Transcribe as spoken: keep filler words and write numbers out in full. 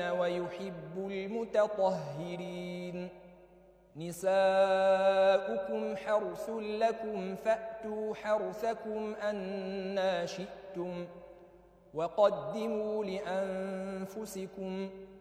ويحب المتطهرين نساؤكم حرث لكم فأتوا حرثكم أنى شئتم وقدموا لأنفسكم